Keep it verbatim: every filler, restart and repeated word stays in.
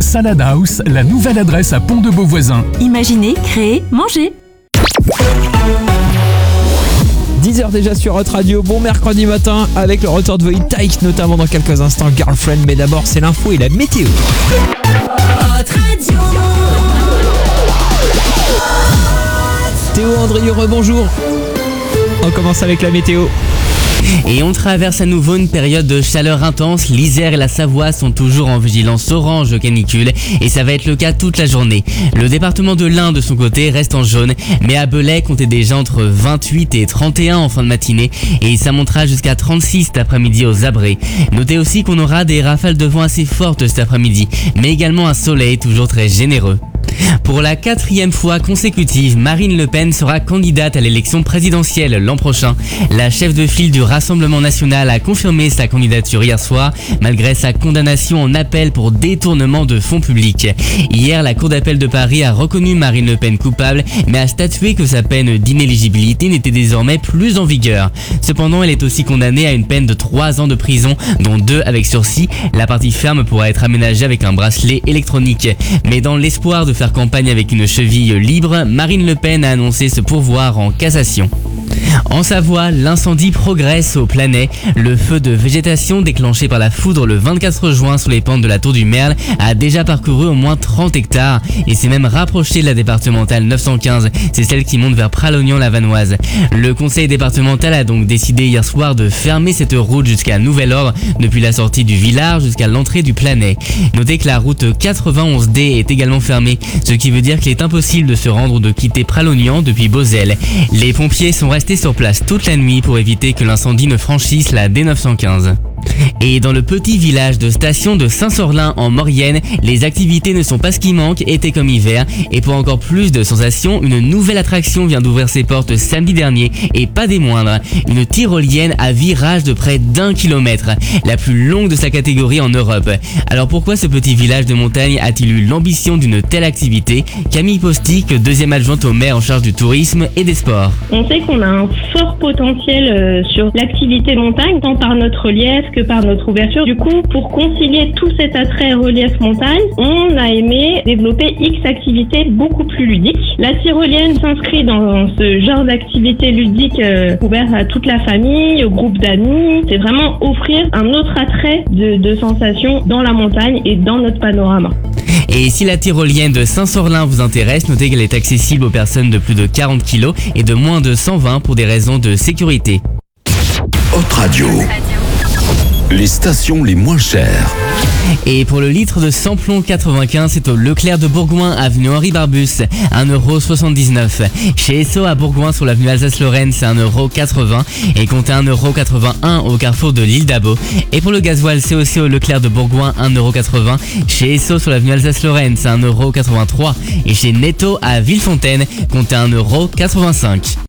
Salad House, la nouvelle adresse à Pont-de-Beauvoisin. Imaginez, créer, manger. dix heures déjà sur Hot Radio, bon mercredi matin avec le retour de Void Tyke, notamment dans quelques instants Girlfriend, mais d'abord c'est l'info et la météo. Hot Radio. Théo Andrieux, rebonjour. On commence avec la météo. Et on traverse à nouveau une période de chaleur intense. L'Isère et la Savoie sont toujours en vigilance orange de canicule et ça va être le cas toute la journée. Le département de l'Ain de son côté reste en jaune, mais à Belay comptez déjà entre vingt-huit et trente et un en fin de matinée et ça montera jusqu'à trente-six cet après-midi aux Abrets. Notez aussi qu'on aura des rafales de vent assez fortes cet après-midi, mais également un soleil toujours très généreux. Pour la quatrième fois consécutive, Marine Le Pen sera candidate à l'élection présidentielle l'an prochain. La chef de file du Rassemblement national a confirmé sa candidature hier soir, malgré sa condamnation en appel pour détournement de fonds publics. Hier, la Cour d'appel de Paris a reconnu Marine Le Pen coupable, mais a statué que sa peine d'inéligibilité n'était désormais plus en vigueur. Cependant, elle est aussi condamnée à une peine de trois ans de prison, dont deux avec sursis. La partie ferme pourra être aménagée avec un bracelet électronique. Mais dans l'espoir de faire campagne avec une cheville libre, Marine Le Pen a annoncé se pourvoir en cassation. En Savoie, l'incendie progresse au Planay. Le feu de végétation déclenché par la foudre le vingt-quatre juin sous les pentes de la Tour du Merle a déjà parcouru au moins trente hectares et s'est même rapproché de la départementale neuf cent quinze. C'est celle qui monte vers Pralognan-la-Vanoise. Le conseil départemental a donc décidé hier soir de fermer cette route jusqu'à nouvel ordre, depuis la sortie du Villard jusqu'à l'entrée du Planay. Notez que la route quatre-vingt-onze D est également fermée, ce qui veut dire qu'il est impossible de se rendre ou de quitter Pralognan depuis Beauzelle. Les pompiers sont restés sur place toute la nuit pour éviter que l'incendie ne franchisse la D neuf cent quinze. Et dans le petit village de Station de Saint-Sorlin en Maurienne, les activités ne sont pas ce qui manque, été comme hiver. Et pour encore plus de sensations, une nouvelle attraction vient d'ouvrir ses portes samedi dernier, et pas des moindres. Une tyrolienne à virage de près d'un kilomètre, la plus longue de sa catégorie en Europe. Alors pourquoi ce petit village de montagne a-t-il eu l'ambition d'une telle activité? Camille Postic, deuxième adjointe au maire en charge du tourisme et des sports. On sait qu'on a un fort potentiel euh, sur l'activité montagne, tant par notre relief que par notre ouverture. Du coup, pour concilier tout cet attrait relief montagne, on a aimé développer X activités beaucoup plus ludiques. La tyrolienne s'inscrit dans ce genre d'activité ludique euh, ouvert à toute la famille, au groupe d'amis. C'est vraiment offrir un autre attrait de, de sensations dans la montagne et dans notre panorama. Et si la tyrolienne de Saint-Sorlin vous intéresse, notez qu'elle est accessible aux personnes de plus de quarante kilos et de moins de cent vingt pour des raisons de sécurité. Hot Radio. Les stations les moins chères. Et pour le litre de samplon quatre-vingt-quinze, c'est au Leclerc de Bourgoin, avenue Henri Barbus, un euro soixante-dix-neuf. Chez Esso à Bourgoin sur l'avenue Alsace-Lorraine, c'est un euro quatre-vingts. Et comptez un euro quatre-vingt-un au carrefour de l'île d'Abo. Et pour le gasoil, c'est aussi au Leclerc de Bourgoin, un euro quatre-vingts. Chez Esso sur l'avenue Alsace-Lorraine, c'est un euro quatre-vingt-trois. Et chez Netto à Villefontaine, comptez un euro quatre-vingt-cinq.